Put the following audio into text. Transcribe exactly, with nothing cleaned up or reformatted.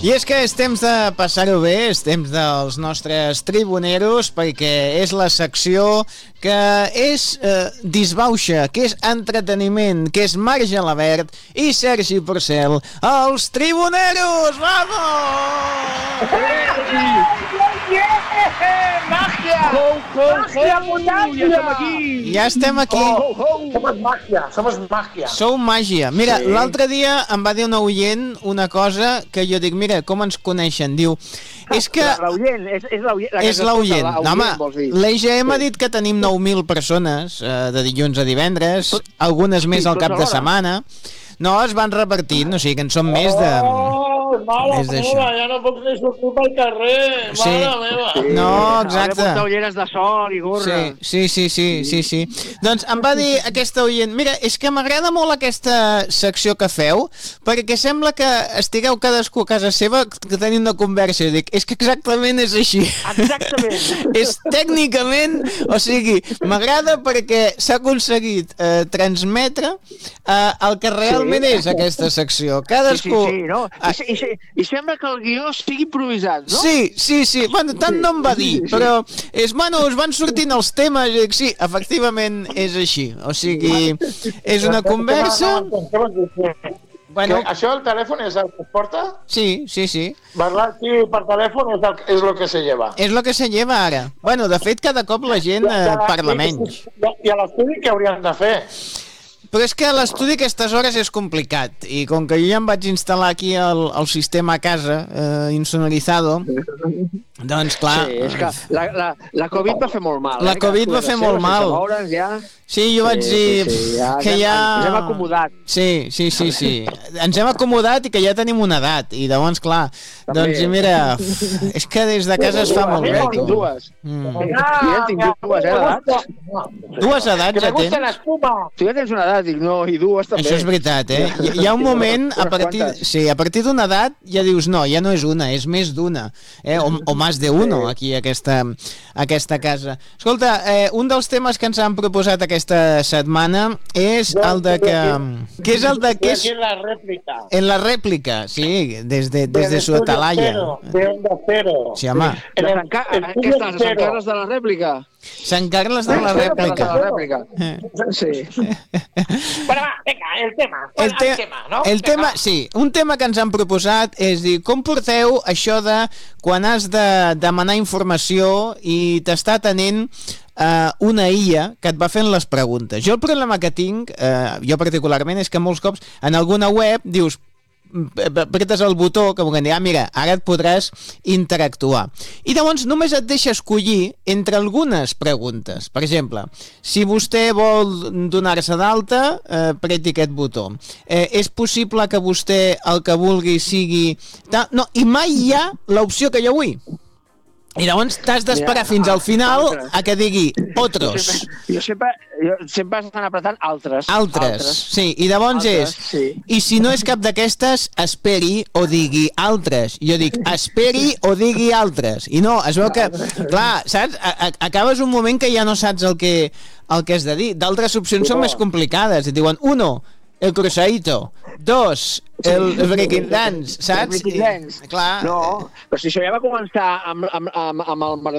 I és que és temps de passar-ho bé, és temps dels nostres tribuneros, perquè és la secció que és eh, disbauxa, que és entreteniment, que és Marc Gelabert i Sergi Porcel, els tribuneros, vamos! ¡Magia! ¡Ho, ho, ¡Magia ho! mutància! Ja estem aquí! Ja estem aquí. Ho, ho, ho! Somos màgia, somos màgia. Sou màgia. Mira, Sí. l'altre dia em va dir una oient una cosa que jo dic, mira, com ens coneixen? Diu, és que... L'oient, és, és l'oient. la que És s'escolta, l'oient. No, home, vols dir. l'E G M Sí. ha dit que tenim nou mil persones eh, de dilluns a divendres, algunes més sí, al cap tots de alhora. setmana. No, es van repartint, o sigui que en són més de... Oh, mare És d'això. meva, ja no puc ni sortir pel carrer. Sí. Mare meva. Sí. No, Hauré de exacte. portar ulleres de sol i gorra. Sí, sí, sí, sí, sí, sí. Doncs em va dir aquesta oient, mira, és que m'agrada molt aquesta secció que feu, perquè sembla que estigueu cadascú a casa seva que tenint una conversa. I dic, és que exactament és així. Exactament. És tècnicament, o sigui, m'agrada perquè s'ha aconseguit eh, transmetre eh, el que realment sí. és aquesta secció. Sí, sí, Cadascú... sí, no? I, se- i, se- I sembla que el guió estigui improvisat, no? Sí, sí, sí. Bueno, tant Sí, no em va dir, sí, sí. però és, bueno, us van sortint els temes i dic, sí, efectivament és així. O sigui, és una conversa... Bueno, Que això el telèfon és el que es porta? sí, sí, sí. Parlar aquí per telèfon és el, és el que se lleva. És el que se lleva ara. Bueno, de fet, cada cop la gent eh, parla menys. I a l'estudi què hauríem de fer? Però és que l'estudi a aquestes hores és complicat i com que jo ja em vaig instal·lar aquí el, el sistema a casa eh, insonorizado, doncs clar... Sí, és que la, la, la Covid va fer molt mal. La eh? Covid va Cadascú fer a molt la seva, mal. sense moure's ja... Sí, jo vaig Sí, dir sí, sí, ja que ens hem- ja... ens hem acomodat. Sí, sí, sí, sí. Ens hem acomodat i que ja tenim una edat. I llavors, clar, També. doncs mira, és que des de casa es fa molt Jo bé. ja en tinc tu. dues. Mm. Jo ja en tinc dues, eh, d'edats. Dues edats Que ja me gusta la tens? espuma. Tu ja tens una edat, dic, no, i dues també. Això és veritat, eh? Hi, hi ha un moment, a Unes partir, quantes. sí, a partir d'una edat ja dius, no, ja no és una, és més d'una, eh? o, o més de uno aquí a aquesta, a aquesta casa. Escolta, eh, un dels temes que ens han proposat aquesta setmana és el de que... Què és el de que és... Aquí en la rèplica. En la rèplica, sí, des de, des de su atalaya. De Onda Cero. Sí, home, En De el- Sant Ca- el Què estàs, a Sant Cero. Carles de la rèplica? Sant Carles de la Sant Carles de rèplica. la rèplica. Sí. Bueno, va, venga, el tema. El, El, te tema, no? el tema, sí, un tema que ens han proposat és dir, com porteu això de quan has de demanar informació i t'està atenent eh, una I A que et va fent les preguntes. Jo el problema que tinc, eh, jo particularment, és que molts cops en alguna web dius, apretes el botó que vulguem dir, ah, mira, ara et podràs interactuar. I llavors només et deixa escollir entre algunes preguntes. Per exemple, si vostè vol donar-se d'alta, eh, apreti aquest botó. Eh, és possible que vostè el que vulgui sigui... Ta- No, i mai hi ha l'opció que jo vull. I llavors t'has d'esperar Ja. fins al final Altres. a que digui otros, Jo sempre, jo sempre estan apretant altres. altres. Sí, i llavors Altres, és... sí. I si no és cap d'aquestes, esperi o digui altres. Jo dic, esperi o digui altres. I no, es veu que, clar, saps? A, a, acabes un moment que ja no saps el que, el que has de dir. D'altres opcions són més complicades. Et diuen, uno, el cruzadito. Dos, el breaking dance, saps? Breaking dance. I, clar, No, però si això ja va començar amb, amb, amb, amb el